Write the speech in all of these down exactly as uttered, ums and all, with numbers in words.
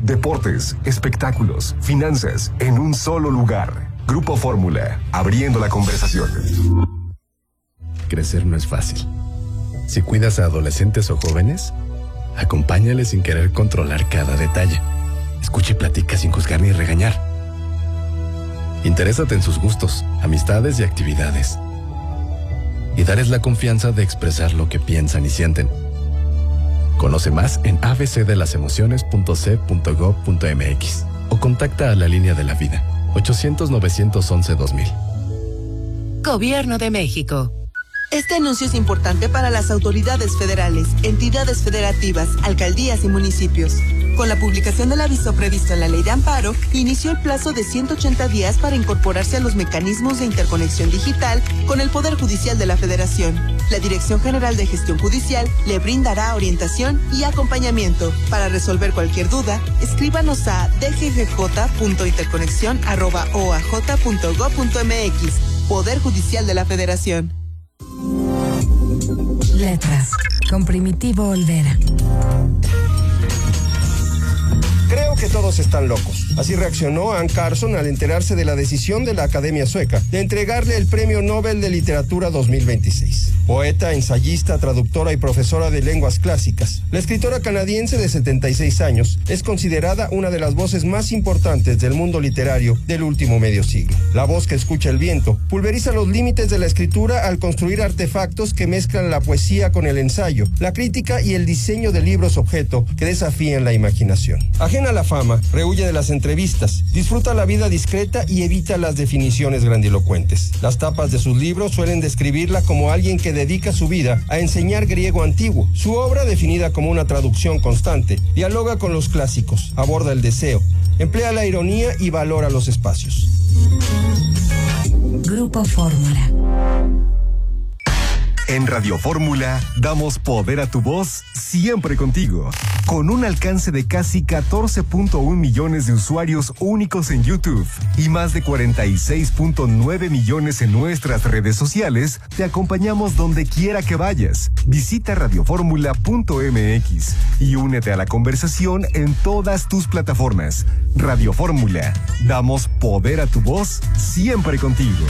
deportes, espectáculos, finanzas, en un solo lugar. Grupo Fórmula, abriendo la conversación. Crecer no es fácil. Si cuidas a adolescentes o jóvenes, acompáñales sin querer controlar cada detalle. Escucha y platica sin juzgar ni regañar. Interésate en sus gustos, amistades y actividades. Y darles la confianza de expresar lo que piensan y sienten. Conoce más en a b c de las emociones punto c punto gov punto m x o contacta a la línea de la vida ochocientos, novecientos once, dos mil. Gobierno de México. Este anuncio es importante para las autoridades federales, entidades federativas, alcaldías y municipios. Con la publicación del aviso previsto en la Ley de Amparo, inició el plazo de ciento ochenta días para incorporarse a los mecanismos de interconexión digital con el Poder Judicial de la Federación. La Dirección General de Gestión Judicial le brindará orientación y acompañamiento. Para resolver cualquier duda, escríbanos a d g g j punto interconexión arroba o a j punto gob punto m x. Poder Judicial de la Federación. Letras, con Primitivo Olvera. Creo que todos están locos. Así reaccionó Anne Carson al enterarse de la decisión de la Academia Sueca de entregarle el Premio Nobel de Literatura dos mil veintiséis. Poeta, ensayista, traductora y profesora de lenguas clásicas, la escritora canadiense de setenta y seis años es considerada una de las voces más importantes del mundo literario del último medio siglo. La voz que escucha el viento pulveriza los límites de la escritura al construir artefactos que mezclan la poesía con el ensayo, la crítica y el diseño de libros objeto que desafían la imaginación. Ajena a la fama, rehuye de las entrevistas, disfruta la vida discreta y evita las definiciones grandilocuentes. Las tapas de sus libros suelen describirla como alguien que dedica su vida a enseñar griego antiguo. Su obra, definida como una traducción constante, dialoga con los clásicos, aborda el deseo, emplea la ironía y valora los espacios. Grupo Fórmula. En Radio Fórmula damos poder a tu voz siempre contigo. Con un alcance de casi catorce punto uno millones de usuarios únicos en YouTube y más de cuarenta y seis punto nueve millones en nuestras redes sociales, te acompañamos donde quiera que vayas. Visita radio fórmula punto m x y únete a la conversación en todas tus plataformas. Radio Fórmula, damos poder a tu voz siempre contigo.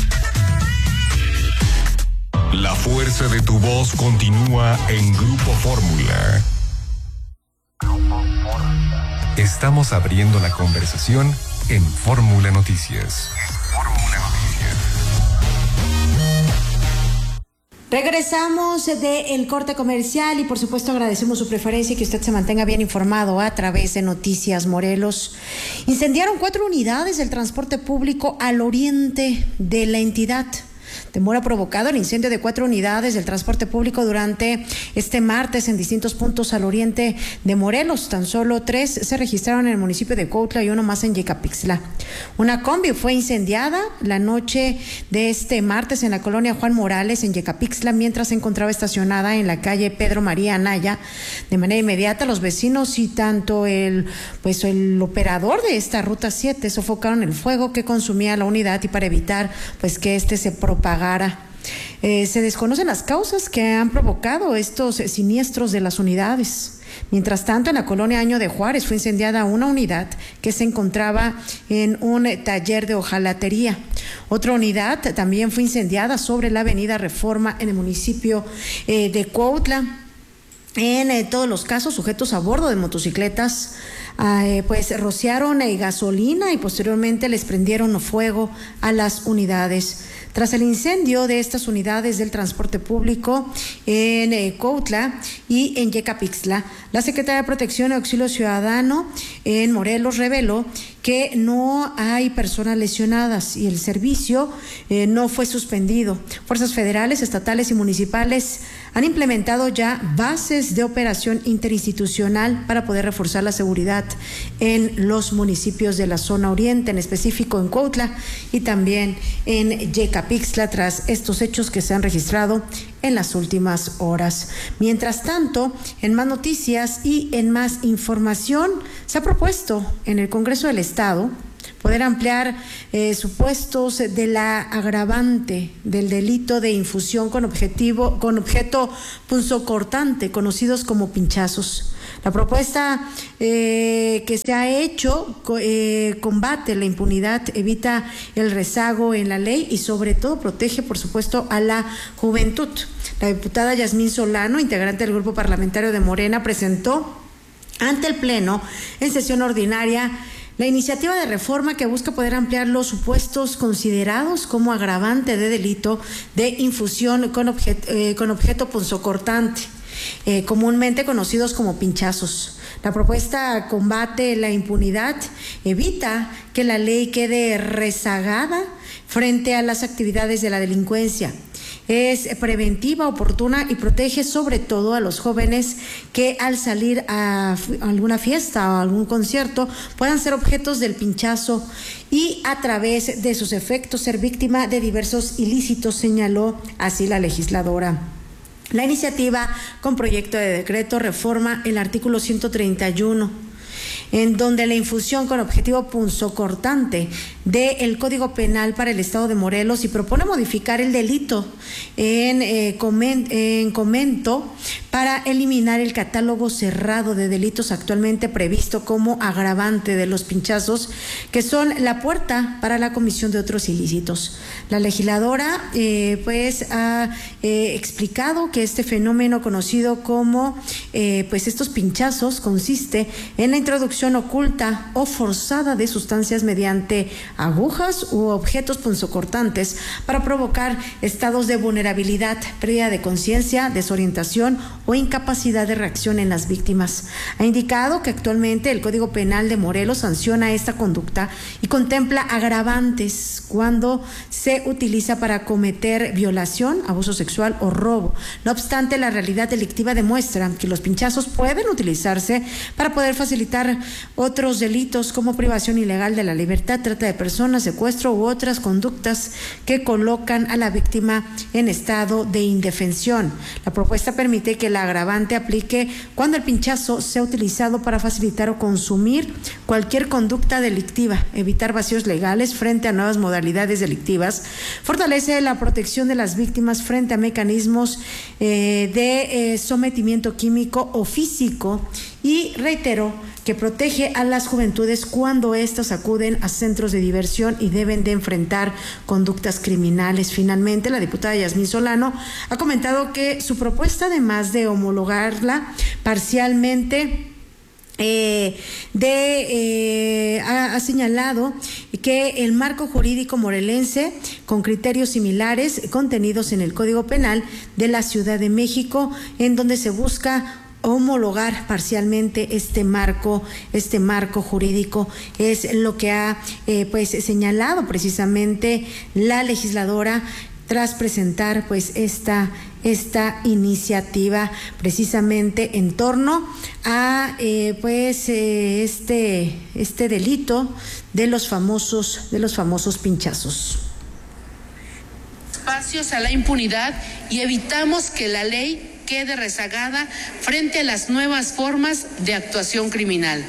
La fuerza de tu voz continúa en Grupo Fórmula. Estamos abriendo la conversación en Fórmula Noticias. Fórmula Noticias. Regresamos del corte comercial y por supuesto agradecemos su preferencia y que usted se mantenga bien informado a través de Noticias Morelos. Incendiaron cuatro unidades del transporte público al oriente de la entidad. Temor ha provocado el incendio de cuatro unidades del transporte público durante este martes en distintos puntos al oriente de Morelos. Tan solo tres se registraron en el municipio de Cuautla y uno más en Yecapixtla. Una combi fue incendiada la noche de este martes en la colonia Juan Morales en Yecapixtla mientras se encontraba estacionada en la calle Pedro María Anaya. De manera inmediata los vecinos y tanto el, pues, el operador de esta ruta siete sofocaron el fuego que consumía la unidad y para evitar pues que este se propagara. Eh, se desconocen las causas que han provocado estos siniestros de las unidades. Mientras tanto, en la colonia Año de Juárez fue incendiada una unidad que se encontraba en un taller de hojalatería. Otra unidad también fue incendiada sobre la avenida Reforma en el municipio eh, de Cuautla. En eh, todos los casos, sujetos a bordo de motocicletas eh, pues rociaron eh, gasolina y posteriormente les prendieron fuego a las unidades. Tras el incendio de estas unidades del transporte público en eh, Cuautla y en Yecapixtla, la Secretaría de Protección y Auxilio Ciudadano en Morelos reveló que no hay personas lesionadas y el servicio eh, no fue suspendido. Fuerzas federales, estatales y municipales han implementado ya bases de operación interinstitucional para poder reforzar la seguridad en los municipios de la zona oriente, en específico en Cuautla y también en Yecapixtla, tras estos hechos que se han registrado en las últimas horas. Mientras tanto, en más noticias y en más información, se ha propuesto en el Congreso del Estado poder ampliar eh, supuestos de la agravante del delito de infusión con objetivo, con objeto punzocortante, conocidos como pinchazos. La propuesta eh, que se ha hecho eh, combate la impunidad, evita el rezago en la ley y sobre todo protege, por supuesto, a la juventud. La diputada Yasmín Solano, integrante del grupo parlamentario de Morena, presentó ante el Pleno en sesión ordinaria la iniciativa de reforma que busca poder ampliar los supuestos considerados como agravante de delito de infusión con, objet, eh, con objeto punzocortante, eh, comúnmente conocidos como pinchazos. La propuesta combate la impunidad, evita que la ley quede rezagada frente a las actividades de la delincuencia. Es preventiva, oportuna y protege sobre todo a los jóvenes que al salir a alguna fiesta o algún concierto puedan ser objetos del pinchazo y a través de sus efectos ser víctima de diversos ilícitos, señaló así la legisladora. La iniciativa con proyecto de decreto reforma el artículo ciento treinta y uno, en donde la infusión con objetivo punzocortante del Código Penal para el Estado de Morelos y propone modificar el delito en, eh, coment, en comento para eliminar el catálogo cerrado de delitos actualmente previsto como agravante de los pinchazos, que son la puerta para la comisión de otros ilícitos. La legisladora eh, pues ha eh, explicado que este fenómeno conocido como eh, pues estos pinchazos consiste en la introducción oculta o forzada de sustancias mediante agujas u objetos punzocortantes para provocar estados de vulnerabilidad, pérdida de conciencia, desorientación o incapacidad de reacción en las víctimas. Ha indicado que actualmente el Código Penal de Morelos sanciona esta conducta y contempla agravantes cuando se utiliza para cometer violación, abuso sexual o robo. No obstante, la realidad delictiva demuestra que los pinchazos pueden utilizarse para poder facilitar otros delitos como privación ilegal de la libertad, trata de personas, secuestro u otras conductas que colocan a la víctima en estado de indefensión. La propuesta permite que el agravante aplique cuando el pinchazo sea utilizado para facilitar o consumir cualquier conducta delictiva, evitar vacíos legales frente a nuevas modalidades delictivas, fortalece la protección de las víctimas frente a mecanismos eh, de eh, sometimiento químico o físico y reiteró que protege a las juventudes cuando éstas acuden a centros de diversión y deben de enfrentar conductas criminales. Finalmente, la diputada Yasmín Solano ha comentado que su propuesta, además de homologarla parcialmente, Eh, de eh, ha, ha señalado que el marco jurídico morelense con criterios similares contenidos en el Código Penal de la Ciudad de México, en donde se busca homologar parcialmente este marco, este marco jurídico, es lo que ha eh, pues señalado precisamente la legisladora tras presentar pues esta esta iniciativa precisamente en torno a eh, pues eh, este este delito de los famosos de los famosos pinchazos. Espacios a la impunidad y evitamos que la ley quede rezagada frente a las nuevas formas de actuación criminal.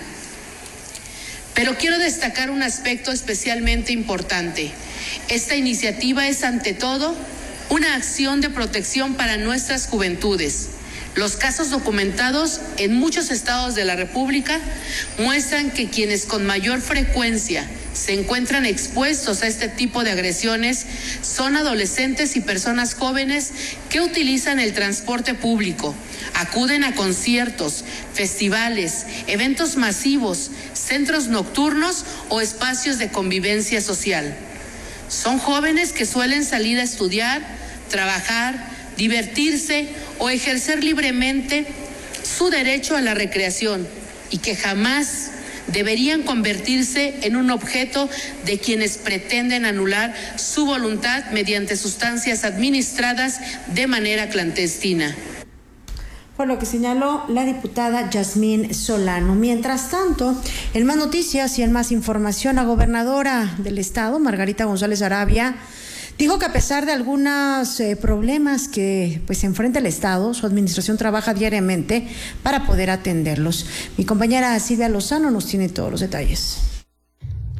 Pero quiero destacar un aspecto especialmente importante. Esta iniciativa es ante todo una acción de protección para nuestras juventudes. Los casos documentados en muchos estados de la República muestran que quienes con mayor frecuencia se encuentran expuestos a este tipo de agresiones son adolescentes y personas jóvenes que utilizan el transporte público, acuden a conciertos, festivales, eventos masivos, centros nocturnos o espacios de convivencia social. Son jóvenes que suelen salir a estudiar, trabajar, divertirse o ejercer libremente su derecho a la recreación y que jamás deberían convertirse en un objeto de quienes pretenden anular su voluntad mediante sustancias administradas de manera clandestina. Fue lo que señaló la diputada Yasmín Solano. Mientras tanto, en más noticias y en más información, la gobernadora del estado, Margarita González Arabia, dijo que a pesar de algunos eh, problemas que pues enfrenta el estado, su administración trabaja diariamente para poder atenderlos. Mi compañera Silvia Lozano nos tiene todos los detalles.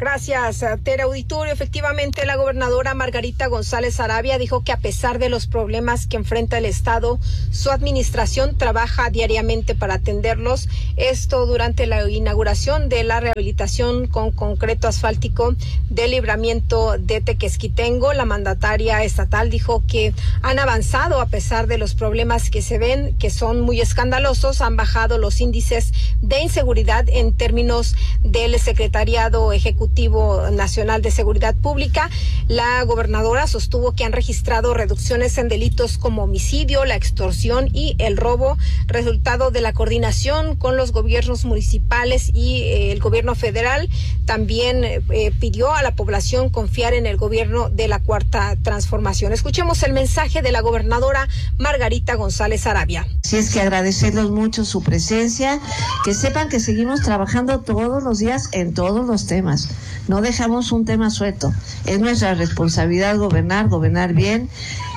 Gracias, Tere Auditorio. Efectivamente, la gobernadora Margarita González Arabia dijo que a pesar de los problemas que enfrenta el Estado, su administración trabaja diariamente para atenderlos. Esto durante la inauguración de la rehabilitación con concreto asfáltico del libramiento de Tequesquitengo. La mandataria estatal dijo que han avanzado a pesar de los problemas que se ven, que son muy escandalosos. Han bajado los índices de inseguridad en términos del Secretariado Ejecutivo Nacional de Seguridad Pública. La gobernadora sostuvo que han registrado reducciones en delitos como homicidio, la extorsión y el robo, resultado de la coordinación con los gobiernos municipales y eh, el gobierno federal. También eh, pidió a la población confiar en el gobierno de la Cuarta Transformación. Escuchemos el mensaje de la gobernadora Margarita González Arabia. Sí, es que agradecerles mucho su presencia, que sepan que seguimos trabajando todos los días en todos los temas. No dejamos un tema suelto. Es nuestra responsabilidad gobernar, gobernar bien,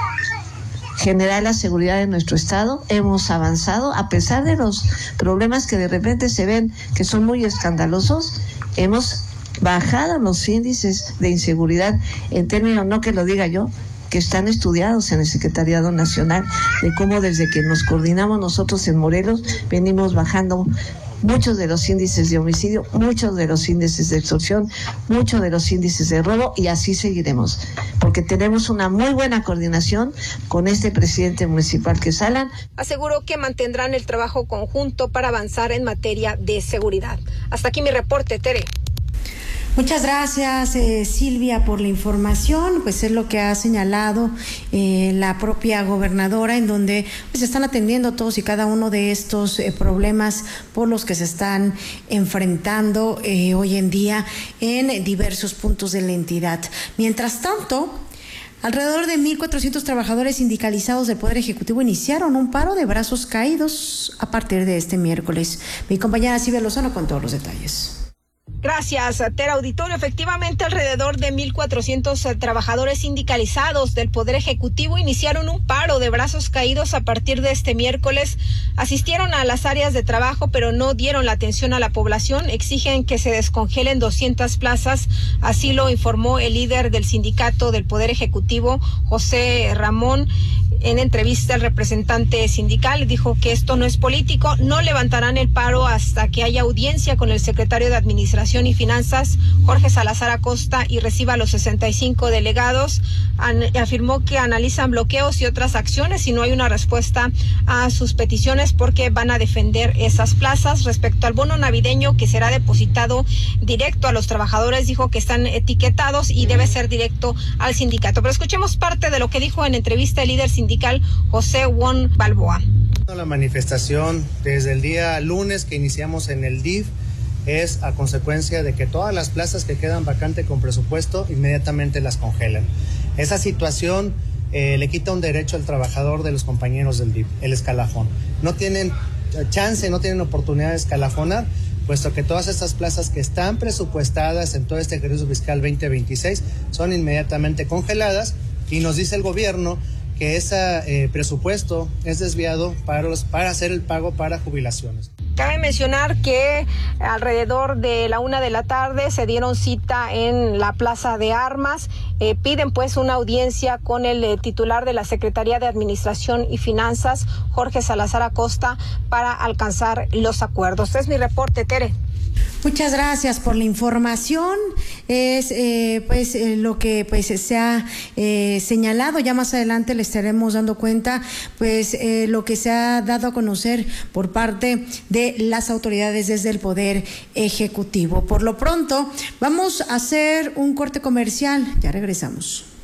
generar la seguridad de nuestro estado. Hemos avanzado a pesar de los problemas que de repente se ven que son muy escandalosos. Hemos bajado los índices de inseguridad en términos, no que lo diga yo, que están estudiados en el Secretariado Nacional, de cómo desde que nos coordinamos nosotros en Morelos venimos bajando muchos de los índices de homicidio, muchos de los índices de extorsión, muchos de los índices de robo, y así seguiremos, porque tenemos una muy buena coordinación con este presidente municipal que es Alan. Aseguró que mantendrán el trabajo conjunto para avanzar en materia de seguridad. Hasta aquí mi reporte, Tere. Muchas gracias, eh, Silvia, por la información. Pues es lo que ha señalado eh, la propia gobernadora, en donde pues están atendiendo todos y cada uno de estos eh, problemas por los que se están enfrentando eh, hoy en día en diversos puntos de la entidad. Mientras tanto, alrededor de mil cuatrocientos trabajadores sindicalizados del Poder Ejecutivo iniciaron un paro de brazos caídos a partir de este miércoles. Mi compañera Silvia Lozano con todos los detalles. Gracias, Tere Auditorio. Efectivamente, alrededor de mil cuatrocientos eh, trabajadores sindicalizados del Poder Ejecutivo iniciaron un paro de brazos caídos a partir de este miércoles. Asistieron a las áreas de trabajo, pero no dieron la atención a la población. Exigen que se descongelen doscientas plazas. Así lo informó el líder del sindicato del Poder Ejecutivo, José Ramón. En entrevista, el representante sindical dijo que esto no es político, no levantarán el paro hasta que haya audiencia con el secretario de Administración y Finanzas, Jorge Salazar Acosta, y reciba a los sesenta y cinco delegados. An- afirmó que analizan bloqueos y otras acciones si no hay una respuesta a sus peticiones, porque van a defender esas plazas. Respecto al bono navideño que será depositado directo a los trabajadores, dijo que están etiquetados y debe ser directo al sindicato. Pero escuchemos parte de lo que dijo en entrevista el líder sindical José Juan Balboa. La manifestación desde el día lunes que iniciamos en el D I F es a consecuencia de que todas las plazas que quedan vacantes con presupuesto inmediatamente las congelan. Esa situación eh, le quita un derecho al trabajador de los compañeros del D I F, el escalafón. No tienen chance, no tienen oportunidad de escalafonar, puesto que todas estas plazas que están presupuestadas en todo este ejercicio fiscal veinte veintiséis son inmediatamente congeladas, y nos dice el gobierno que ese eh, presupuesto es desviado para, los, para hacer el pago para jubilaciones. Cabe mencionar que alrededor de la una de la tarde se dieron cita en la Plaza de Armas. Eh, piden pues una audiencia con el eh, titular de la Secretaría de Administración y Finanzas, Jorge Salazar Acosta, para alcanzar los acuerdos. Este es mi reporte, Tere. Muchas gracias por la información. Es eh, pues eh, lo que pues se ha eh, señalado. Ya más adelante le estaremos dando cuenta pues eh, lo que se ha dado a conocer por parte de las autoridades desde el Poder Ejecutivo. Por lo pronto, vamos a hacer un corte comercial. Ya regresamos.